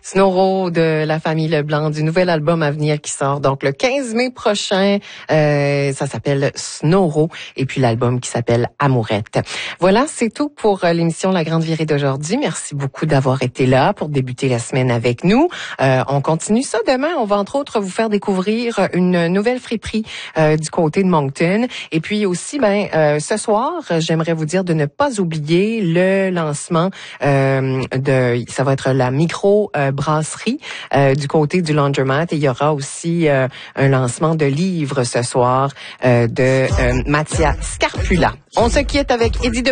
Snoro de la famille Leblanc, du nouvel album à venir qui sort donc le 15 mai prochain. Ça s'appelle Snoro et puis l'album qui s'appelle Amourette. Voilà, c'est tout pour l'émission La Grande Virée d'aujourd'hui. Merci beaucoup d'avoir été là pour débuter la semaine avec nous. On continue ça demain. On va entre autres vous faire découvrir une nouvelle friperie du côté de Moncton. Et puis aussi, ce soir, j'aimerais vous dire de ne pas oublier le lancement ça va être la micro brasserie du côté du Laundromat. Et il y aura aussi un lancement de livres ce soir de Mattia Scarpula. On se quitte avec Eddie de